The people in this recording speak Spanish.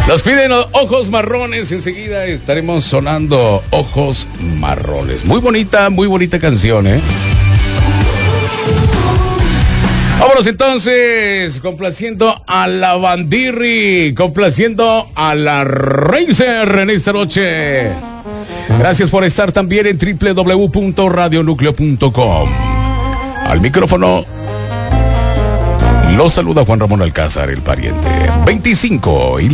Nos piden Ojos Marrones. Enseguida estaremos sonando Ojos Marrones. Muy bonita canción, ¿eh? Vámonos entonces, complaciendo a la Bandirri, complaciendo a la Racer en esta noche. Gracias por estar también en www.radionucleo.com. Al micrófono lo saluda Juan Ramón Alcázar, el pariente. 25 y